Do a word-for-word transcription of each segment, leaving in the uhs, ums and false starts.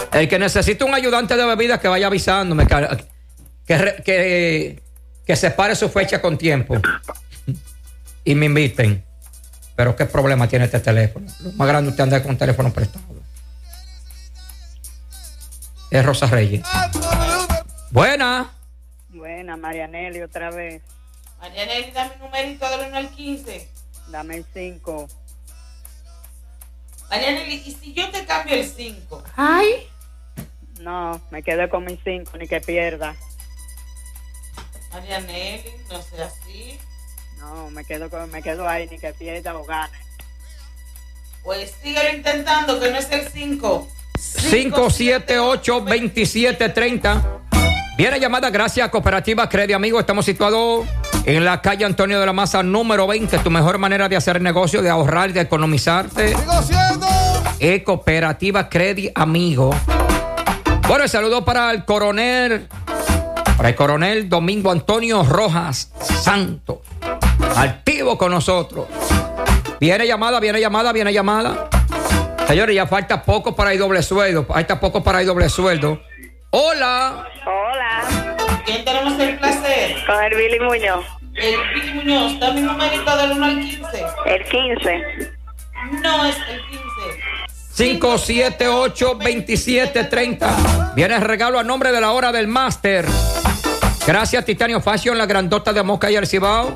El que necesite un ayudante de bebidas que vaya avisándome, que, que, que, que separe su fecha con tiempo y me inviten. Pero qué problema tiene este teléfono. Lo más grande usted anda con un teléfono prestado. Es Rosa Reyes. Buena. Buena, Marianelli, otra vez. Marianelli, dame un numerito del uno al quince. Dame el cinco. Marianelli, ¿y si yo te cambio el cinco? Ay. No, me quedé con mi cinco, ni que pierda. Marianelli, no sea así. No, me quedo con, me quedo ahí, ni que pierda o gane. Pues síguelo intentando, que no es el cinco. cinco siete ocho, dos siete tres cero. Viene llamada gracias a Cooperativa Credit Amigo. Estamos situados en la calle Antonio de la Maza número veinte. Tu mejor manera de hacer negocio, de ahorrar y de economizarte es Cooperativa Credit Amigo. Bueno, el saludo para el coronel, para el coronel Domingo Antonio Rojas Santos, activo con nosotros. Viene llamada, viene llamada, viene llamada. Señores, ya falta poco para el doble sueldo. Falta poco para el doble sueldo. Hola. Hola. ¿Quién tenemos el placer? Con el Billy Muñoz. El Billy Muñoz, dame un numerito del uno al quince. El quince. No es el quince. cinco siete ocho, dos siete tres cero. Viene el regalo a nombre de la hora del máster. Gracias, Titanio Fashion, la grandota de Moca y el Cibao.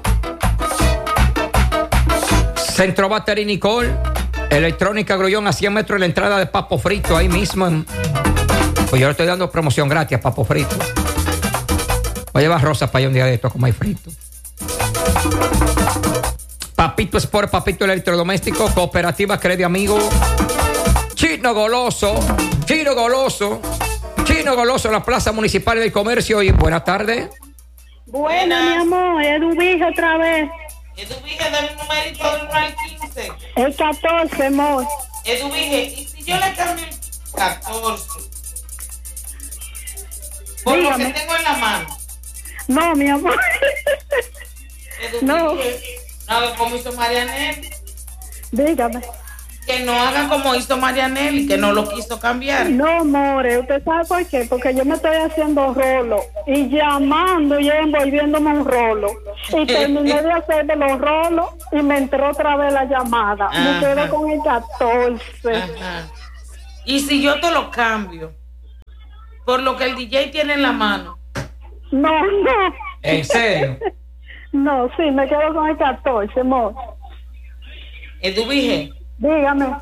Centro Battery Nicole. Electrónica Grullón a cien metros de la entrada de Papo Frito, ahí mismo. En... Pues yo le estoy dando promoción gratis a Papo Frito. Voy a llevar rosas para allá un día de esto como hay frito. Papito Sport, Papito Electrodoméstico, Cooperativa Credit Amigo. Chino Goloso, Chino Goloso, Chino Goloso, la Plaza Municipal del Comercio. Y buenas tardes. Buena, mi amor, Eduvige otra vez. Eduvige, dame un numerito del uno al quince. El catorce, amor. Eduvige, ¿y si yo le cambio el catorce? Por lo que tengo en la mano. No, mi amor. Eduvige, no. No hagan como hizo Marianelli. Dígame. Que no hagan como hizo Marianelli, que no lo quiso cambiar. No, more, ¿usted sabe por qué? Porque yo me estoy haciendo rolo y llamando y envolviéndome un rolo. Y terminé de hacer de los rolos y me entró otra vez la llamada. Ajá. Me quedo con el catorce. Ajá. Y si yo te lo cambio por lo que el D J tiene en la mano. No, no. ¿En serio? No, sí, me quedo con el catorce, amor. Eduvige. Dígame.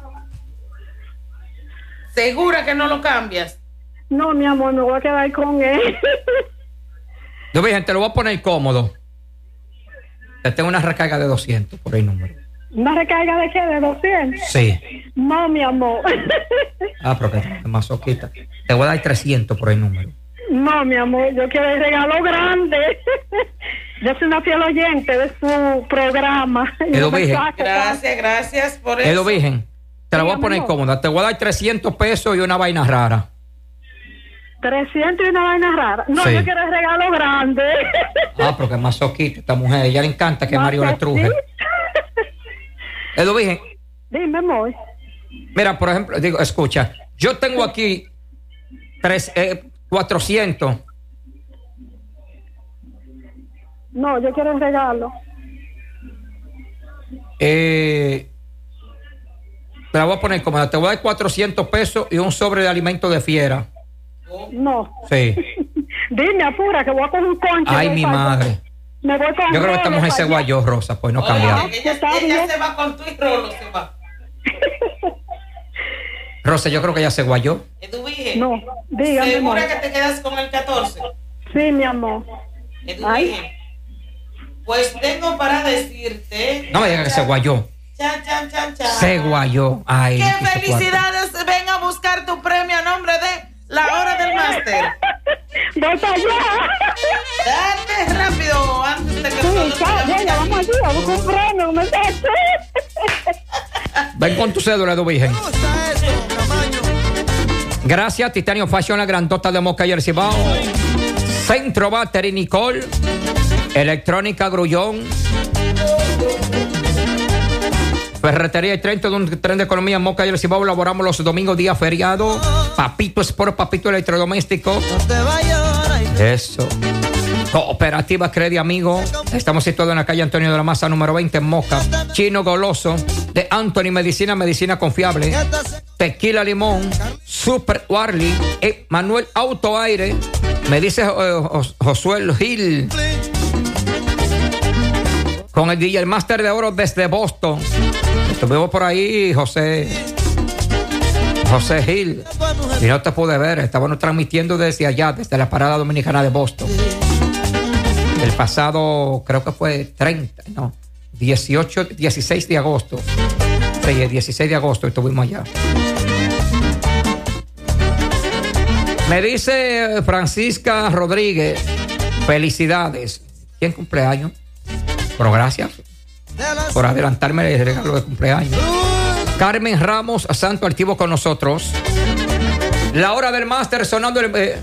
¿Segura que no lo cambias? No, mi amor, me voy a quedar con él. Eduvige, te lo voy a poner cómodo. Te tengo una recarga de doscientos por el número. ¿Una recarga de qué? ¿De doscientos? Sí. No, mi amor. Ah, pero que es masoquista. Te voy a dar trescientos por el número. No, mi amor, yo quiero el regalo grande. Yo soy una fiel oyente de su programa. Eduvige. Gracias, gracias por eso. Eduvige, te la voy a poner cómoda. Te voy a dar trescientos pesos y una vaina rara. trescientos y una vaina rara. No, sí. Yo quiero el regalo grande. Ah, porque es masoquista esta mujer. A ella le encanta que Mario le truje. Eduvige. Dime, amor. Mira, por ejemplo, digo, escucha. Yo tengo aquí tres, eh, cuatrocientos. No, yo quiero el regalo. Eh, te la voy a poner cómoda. Te voy a dar cuatrocientos pesos y un sobre de alimento de fiera. No. Sí. Dime, apura, que voy a coger un concho. Ay, mi madre. Me voy con Yo creo que esta mujer se guayó, Rosa, pues no cambiamos. Ella, ella se va con tu y Rolo, se va. Rosa, yo creo que ella se guayó. Eduvige. No, dígame. ¿Segura que te quedas con el catorce? Sí, mi amor. Eduvige. Pues tengo para decirte. No me digas que se guayó. Chan, chan, chan, chan. Se guayó. Ay, ¡qué felicidades! Ven a buscar tu premio a nombre de la hora del máster. ¡Voy para allá! Date rápido antes de que sí, ya, ya, ya, vamos allí, vamos con un premio. ¿Me ven con tu cédula, Eduvige. Gracias, Titanio Fashion, la grandota de Moca y el Cibao. Centro Battery Nicole. Electrónica Grullón. Ferretería y tren, todo un tren de economía en Moca y el Cibao. Laboramos los domingos, día feriado. Papito Sport, Papito Electrodoméstico. Eso. Cooperativa Credit Amigo. Estamos situados en la calle Antonio de la Maza, número veinte, en Moca. Chino Goloso. De Anthony Medicina, medicina confiable. Tequila Limón. Super Warley. Eh, Manuel Auto Aire. Me dice uh, Josué Gil. Con el D J Master de Oro desde Boston. Estuvimos por ahí, José. José Gil. Y no te pude ver. Estábamos transmitiendo desde allá, desde la parada dominicana de Boston. El pasado, creo que fue treinta, no, dieciocho, dieciséis de agosto. Sí, el dieciséis de agosto estuvimos allá. Me dice Francisca Rodríguez, felicidades. ¿Quién cumpleaños? Pero gracias por adelantarme el regalo de cumpleaños. Carmen Ramos, santo activo con nosotros. La hora del máster sonando el... Eh,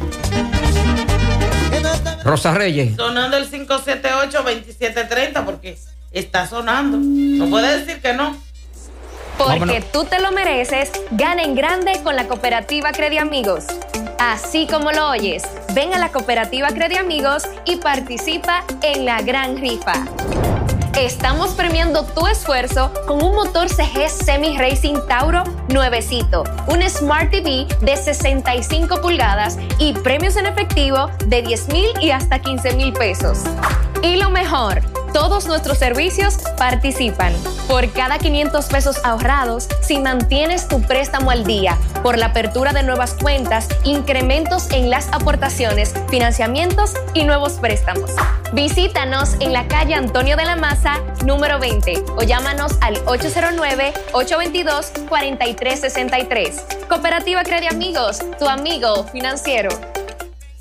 Rosa Reyes. Sonando el cinco siete ocho, veintisiete treinta porque está sonando. No puede decir que no. Porque Vámonos. tú te lo mereces, gana en grande con la Cooperativa Credit Amigos. Así como lo oyes, ven a la Cooperativa Credit Amigos y participa en la gran rifa. Estamos premiando tu esfuerzo con un motor C G Semi Racing Tauro nuevecito, un Smart T V de sesenta y cinco pulgadas y premios en efectivo de diez mil y hasta quince mil pesos. Y lo mejor, todos nuestros servicios participan. Por cada quinientos pesos ahorrados, si mantienes tu préstamo al día, por la apertura de nuevas cuentas, incrementos en las aportaciones, financiamientos y nuevos préstamos. Visítanos en la calle Antonio de la Maza, número veinte, o llámanos al ocho cero nueve, ocho dos dos, cuatro tres seis tres. Cooperativa Credit Amigos, tu amigo financiero.